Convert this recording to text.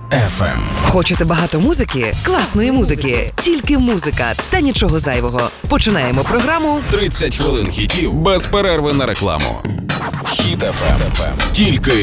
FM. Хочете багато музики? Класної музики. Тільки музика та нічого зайвого. Починаємо програму 30 хвилин хітів без перерви на рекламу. Хіт FM. Тільки